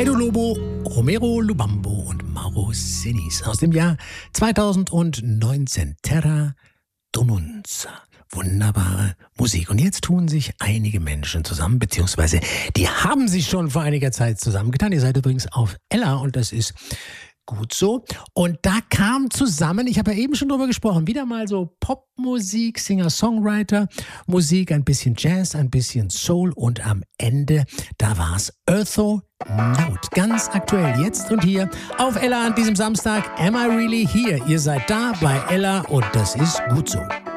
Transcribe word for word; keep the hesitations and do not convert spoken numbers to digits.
Edo Lobo, Romero Lubambo und Mauro Sinis aus dem Jahr zweitausendneunzehn. Terra Donunza. Wunderbare Musik. Und jetzt tun sich einige Menschen zusammen, beziehungsweise die haben sich schon vor einiger Zeit zusammengetan. Ihr seid übrigens auf Ella und das ist gut so. Und da kam zusammen, ich habe ja eben schon drüber gesprochen, wieder mal so Popmusik, Singer-Songwriter, Musik, ein bisschen Jazz, ein bisschen Soul und am Ende, da war es Eartho Note. Ganz aktuell, jetzt und hier auf Ella an diesem Samstag. Am I Really Here? Ihr seid da bei Ella und das ist gut so.